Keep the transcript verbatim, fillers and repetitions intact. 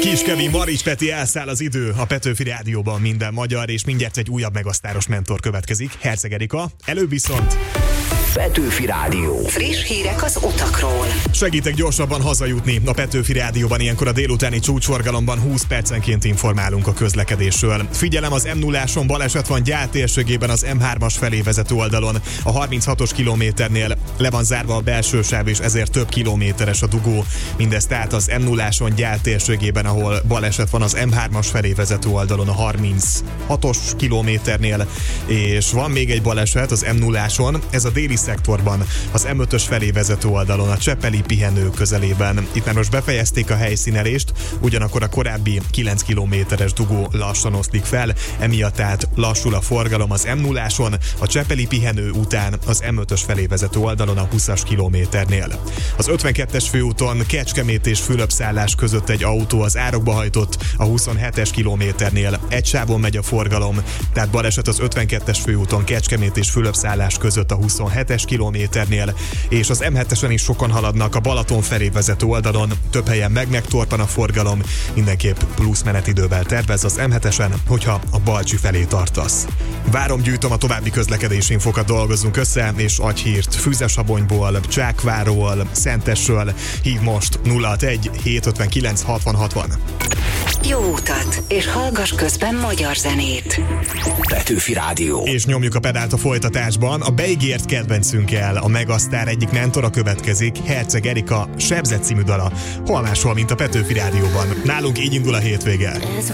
Kis Kevin, Marics Peti, elszáll az idő a Petőfi Rádióban minden magyar, és mindjárt egy újabb megasztáros mentor következik, Herceg Erika. Előbb viszont... Petőfi Rádió. Friss hírek az utakról. Segítek gyorsabban hazajutni. A Petőfi Rádióban ilyenkor a délutáni csúcsforgalomban húsz percenként informálunk a közlekedésről. Figyelem, az em nulláson baleset van Gyál térségében az em hármas felé vezető oldalon. A harminchatos kilométernél le van zárva a belső sáv, és ezért több kilométeres a dugó. Mindez tehát az em nulláson Gyál térségében, ahol baleset van az em hármas felé vezető oldalon a harminchatos kilométernél. És van még egy baleset az em nulláson, ez a déli szektorban, az em ötös felé vezető oldalon, a Csepeli pihenő közelében. Itt már most befejezték a helyszínelést, ugyanakkor a korábbi kilenc kilométeres dugó lassan oszlik fel, emiatt tehát lassul a forgalom az em nulláson, a Csepeli pihenő után az em ötös felé vezető oldalon a húszas kilométernél. Az ötvenkettes főúton Kecskemét és Fülöpszállás között egy autó az árokba hajtott, a huszonhetes kilométernél egy sávon megy a forgalom, tehát baleset az ötvenkettes főúton Kecskemét és Fülöpszállás között a huszonhetes kilométernél, és az em hetesen is sokan haladnak a Balaton felé vezető oldalon, több helyen meg-megtorpan a forgalom, mindenképp plusz menetidővel tervez az em hetesen, hogyha a Balcsi felé tartasz. Várom, gyűjtöm a további közlekedési infokat, dolgozzunk össze, és adj hírt Füzesabonyból, Csákváról, Szentesről, hív most nulla hatvanegy hétszázötvenkilenc hatvan hatvan. Jó utat, és hallgass közben magyar zenét. Petőfi Rádió. És nyomjuk a pedált a folytatásban. A beígért kedvencünkkel a megasztár egyik mentora következik, Herceg Erika Sebzett című dala. Hol máshol, mint a Petőfi Rádióban. Nálunk így indul a hétvége. Ez